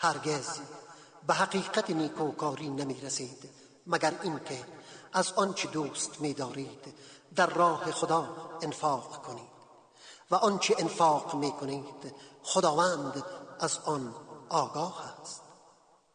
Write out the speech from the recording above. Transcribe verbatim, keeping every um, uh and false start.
هرگز به حقیقت نیکوکاری نمی رسید مگر اینکه از آنچه دوست می دارید در راه خدا انفاق کنید و آنچه انفاق می کنید خداوند از آن آگاه است.